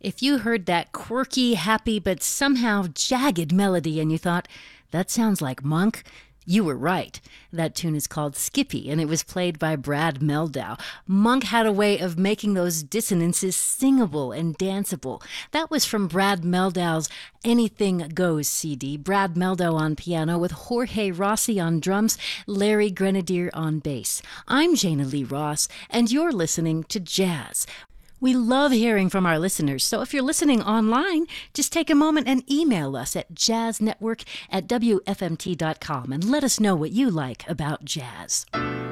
If you heard that quirky, happy, but somehow jagged melody and you thought, that sounds like Monk, you were right. That tune is called Skippy, and it was played by Brad Mehldau. Monk had a way of making those dissonances singable and danceable. That was from Brad Mehldau's Anything Goes CD. Brad Mehldau on piano with Jorge Rossi on drums, Larry Grenadier on bass. I'm Jana Lee Ross, and you're listening to Jazz. We love hearing from our listeners, so if you're listening online, just take a moment and email us at jazznetwork@wfmt.com and let us know what you like about jazz.